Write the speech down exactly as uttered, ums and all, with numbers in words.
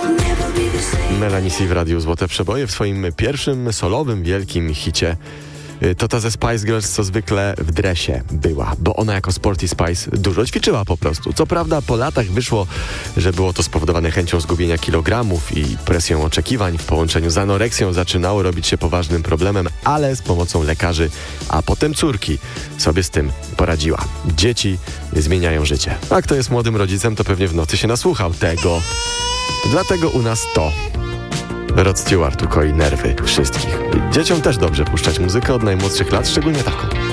Melanie C w Radiu Złote Przeboje w swoim pierwszym solowym wielkim hicie. To ta ze Spice Girls co zwykle w dresie była, bo ona jako Sporty Spice dużo ćwiczyła po prostu. Co prawda po latach wyszło, że było to spowodowane chęcią zgubienia kilogramów i presją oczekiwań w połączeniu z anoreksją zaczynało robić się poważnym problemem, ale z pomocą lekarzy, a potem córki sobie z tym poradziła. Dzieci zmieniają życie. A kto jest młodym rodzicem, to pewnie w nocy się nasłuchał tego. Dlatego u nas to... Rod Stewart ukoi nerwy wszystkich. Dzieciom też dobrze puszczać muzykę od najmłodszych lat, szczególnie taką.